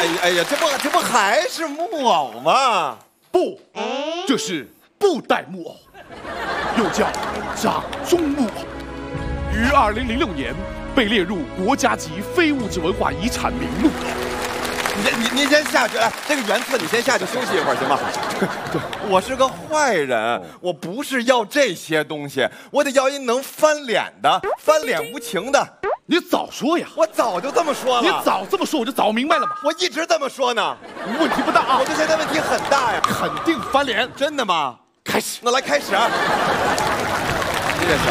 哎呀，这不还是木偶吗？ 不，这是布袋木偶，又叫掌中木偶，于2006年被列入国家级非物质文化遗产名录。 您先下去，这个袁次你先下去休息一会儿行吗？我是个坏人，我不是要这些东西，我得要一能翻脸的，翻脸无情的。 你早说呀！ 我早就这么说了。 你早这么说，我就早明白了嘛。 我一直这么说呢。 问题不大啊， 我对现在问题很大呀。 肯定翻脸。 真的吗？ 开始。 那来开始啊。这也行。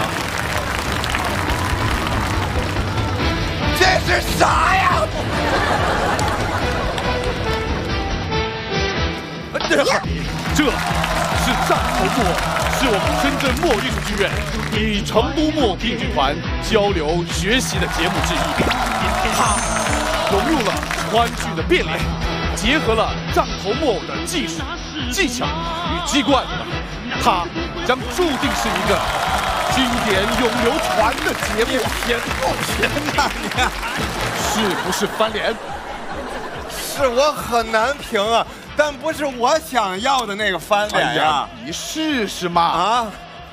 这是啥呀？ 这是藏头木偶，是我们深圳木偶艺术剧院与成都木偶评剧团交流学习的节目之一。它融入了川剧的变脸，结合了藏头木偶的技术、技巧与机关，它将注定是一个经典永流传的节目。 天哪，你看， 是不是翻脸？ 是我很难评啊。但不是我想要的那个翻脸呀！ 你试试嘛！ 啊，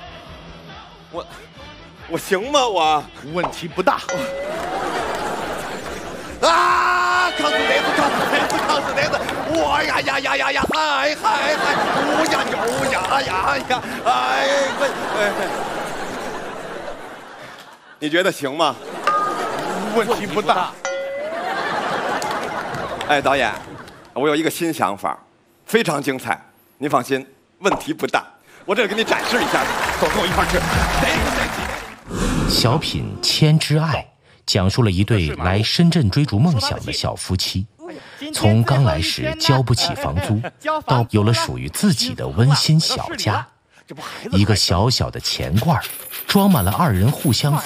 我行吗？我问题不大。 啊！康死雷子！我呀！嗨！乌呀有呀！哎，你觉得行吗？ 问题不大。 哎，导演。我有一个新想法，非常精彩，您放心，问题不大。我这给你展示一下，走，跟我一块去。 小品《千之爱》讲述了一对来深圳追逐梦想的小夫妻，从刚来时交不起房租，到有了属于自己的温馨小家。一个小小的钱罐，装满了二人互相